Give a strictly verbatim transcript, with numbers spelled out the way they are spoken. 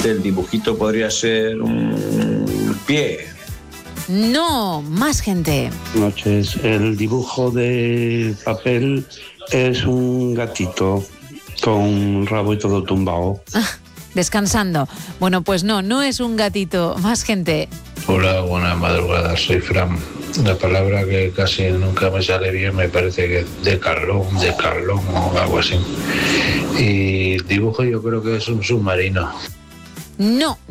El dibujito podría ser un pie. No, más gente. Buenas noches. El dibujo de papel es un gatito con un rabo y todo tumbado. Ah, descansando. Bueno, pues no, no es un gatito. Más gente. Hola, buenas madrugadas, soy Fran. La palabra que casi nunca me sale bien me parece que es decalón, decalón o algo así. Y el dibujo yo creo que es un submarino. No,